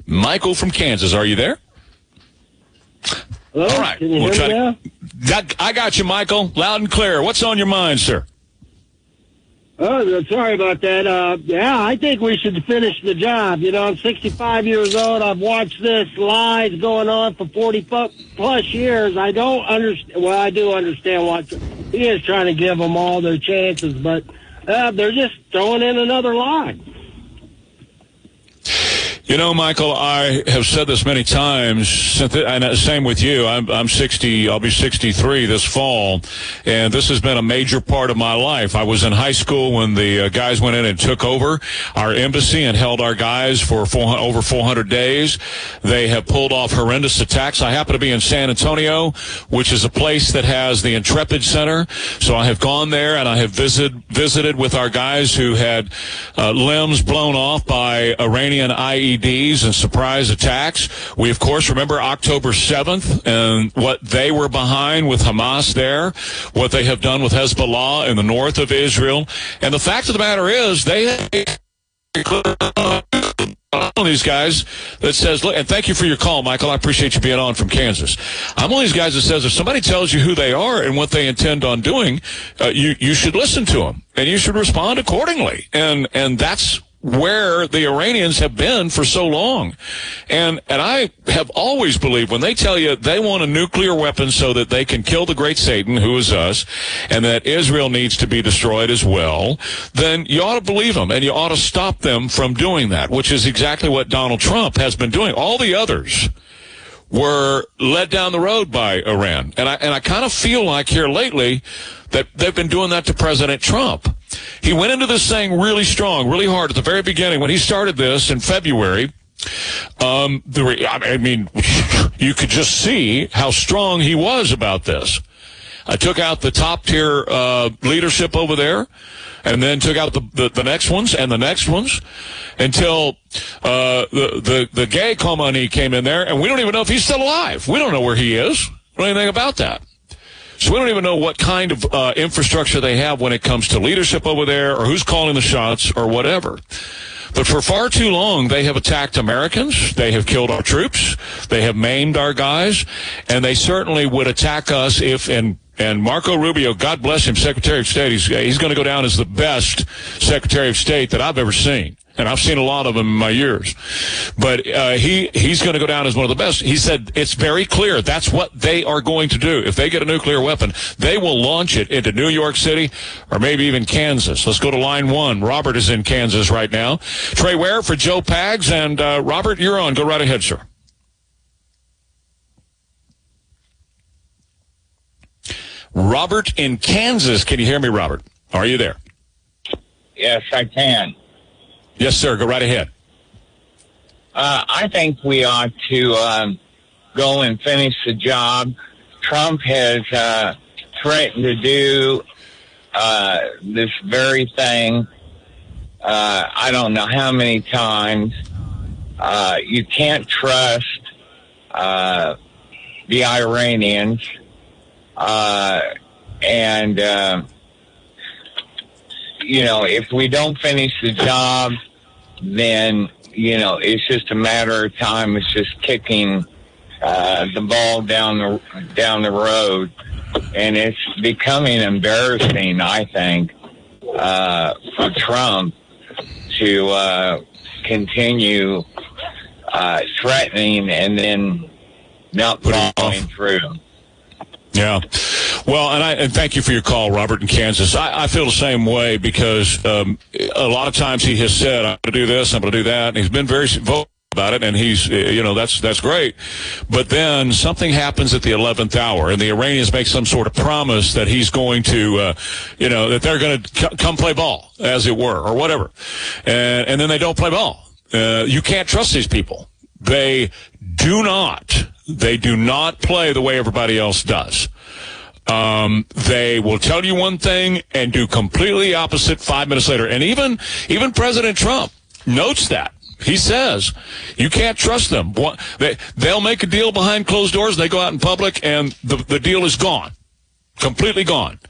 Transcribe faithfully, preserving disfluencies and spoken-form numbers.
Michael from Kansas. Are you there? Hello? All right. Can you we'll hear try me now? to, got, I got you, Michael. Loud and clear. What's on your mind, sir? Oh, sorry about that. Uh, yeah, I think we should finish the job. You know, I'm sixty-five years old. I've watched this lies going on for forty plus years. I don't understand. Well, I do understand what he is trying to give them all their chances, but uh, they're just throwing in another lie. You know, Michael, I have said this many times, and same with you. I'm, I'm sixty, I'll be sixty-three this fall, and this has been a major part of my life. I was in high school when the uh, guys went in and took over our embassy and held our guys for four, over four hundred days. They have pulled off horrendous attacks. I happen to be in San Antonio, which is a place that has the Intrepid Center, so I have gone there and I have visit, visited with our guys who had uh, limbs blown off by Iranian I E Ds and surprise attacks. We, of course, remember October seventh and what they were behind with Hamas there, what they have done with Hezbollah in the north of Israel. And the fact of the matter is, they one of these guys that says, look, and thank you for your call, Michael. I appreciate you being on from Kansas. I'm one of these guys that says if somebody tells you who they are and what they intend on doing, uh, you, you should listen to them and you should respond accordingly. And, and that's where the Iranians have been for so long. And and I have always believed when they tell you they want a nuclear weapon so that they can kill the great Satan, who is us, and that Israel needs to be destroyed as well, then you ought to believe them, and you ought to stop them from doing that, which is exactly what Donald Trump has been doing. All the others were led down the road by Iran. And I, and I kind of feel like here lately that they've been doing that to President Trump. He went into this thing really strong, really hard at the very beginning. When he started this in February, um, the, I mean, you could just see how strong he was about this. I took out the top-tier uh, leadership over there, and then took out the, the, the next ones and the next ones until uh, the, the, the gay Khamenei came in there, and we don't even know if he's still alive. We don't know where he is. We don't know anything about that. So we don't even know what kind of uh, infrastructure they have when it comes to leadership over there or who's calling the shots or whatever. But for far too long, they have attacked Americans. They have killed our troops. They have maimed our guys. And they certainly would attack us if, and, and Marco Rubio, God bless him, Secretary of State, he's, he's going to go down as the best Secretary of State that I've ever seen. And I've seen a lot of them in my years. But uh, he he's going to go down as one of the best. He said it's very clear that's what they are going to do. If they get a nuclear weapon, they will launch it into New York City or maybe even Kansas. Let's go to line one. Robert is in Kansas right now. Trey Ware for Joe Pags. And uh, Robert, you're on. Go right ahead, sir. Robert in Kansas. Can you hear me, Robert? Are you there? Yes, I can. Yes, sir. Go right ahead. Uh, I think we ought to um, go and finish the job. Trump has uh, threatened to do uh, this very thing. Uh, I don't know how many times. Uh, you can't trust uh, the Iranians. Uh, and, uh, you know, if we don't finish the job, then, you know, it's just a matter of time. It's just kicking uh, the ball down the down the road. And it's becoming embarrassing, I think, uh, for Trump to uh, continue uh, threatening and then not following through. Yeah. Well, and I and thank you for your call, Robert in Kansas. I, I feel the same way because um, a lot of times he has said, I'm going to do this, I'm going to do that, and he's been very vocal about it, and he's, you know, that's that's great. But then something happens at the eleventh hour, and the Iranians make some sort of promise that he's going to, uh, you know, that they're going to c- come play ball, as it were, or whatever. And, and then they don't play ball. Uh, you can't trust these people. They do not. They do not play the way everybody else does. Um, they will tell you one thing and do completely opposite five minutes later. And even even President Trump notes that. He says, you can't trust them. They, they'll make a deal behind closed doors. They go out in public, and the, the deal is gone. Completely gone.